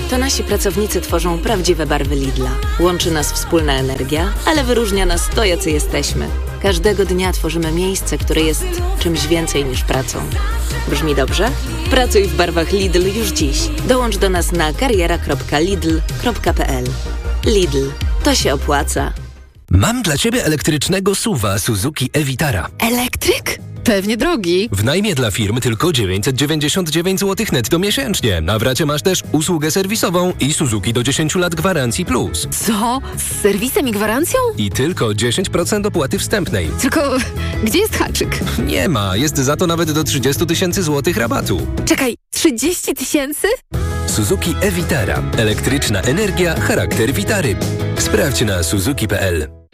To nasi pracownicy tworzą prawdziwe barwy Lidla. Łączy nas wspólna energia, ale wyróżnia nas to, jacy jesteśmy. Każdego dnia tworzymy miejsce, które jest czymś więcej niż pracą. Brzmi dobrze? Pracuj w barwach Lidl już dziś. Dołącz do nas na kariera.lidl.pl. Lidl. To się opłaca. Mam dla Ciebie elektrycznego SUV-a Suzuki e-Vitara. Elektryk? Pewnie drogi. W najmie dla firm tylko 999 zł netto miesięcznie. Na wracie masz też usługę serwisową i Suzuki do 10 lat gwarancji plus. Co? Z serwisem i gwarancją? I tylko 10% opłaty wstępnej. Tylko gdzie jest haczyk? Nie ma, jest za to nawet do 30 000 złotych rabatu. Czekaj, 30 000? Suzuki e-Vitara. Elektryczna energia, charakter Vitary. Sprawdź na suzuki.pl.